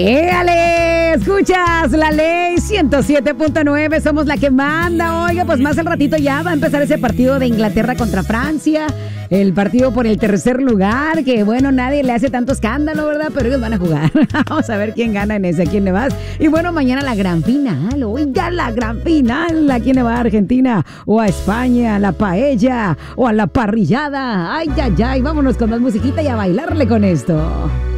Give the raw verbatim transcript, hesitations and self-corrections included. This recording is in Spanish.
¡Éale! Escuchas la ley ciento siete punto nueve, somos la que manda. Oiga, pues más al ratito ya va a empezar ese partido de Inglaterra contra Francia. El partido por el tercer lugar, que bueno, nadie le hace tanto escándalo, ¿verdad? Pero ellos van a jugar. Vamos a ver quién gana en ese, a quién le vas. Y bueno, mañana la gran final, oiga, la gran final. ¿A quién le va? ¿A Argentina o a España? ¿A la paella o a la parrillada? Ay, ay, ay, vámonos con más musiquita y a bailarle con esto.